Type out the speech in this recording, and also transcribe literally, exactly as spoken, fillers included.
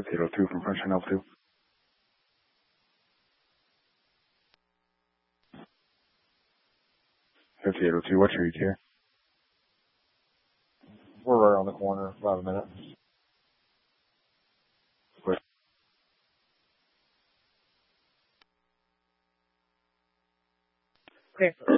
eight oh two from French and L two. fifty-eight oh two, what's your E T A? We're right on the corner, about a minute. Wait. Okay.